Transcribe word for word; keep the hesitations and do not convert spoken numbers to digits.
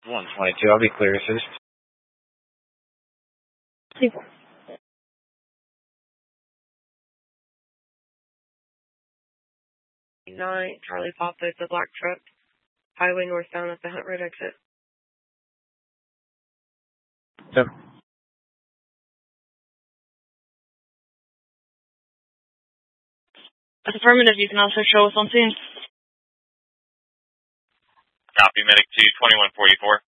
one twenty-two, I'll be clear assist. nine, Charlie Papa, it's a black truck. Highway northbound at the Hunt Road exit. Yep. That's affirmative. You can also show us on scene. Copy, medic two, twenty-one forty-four.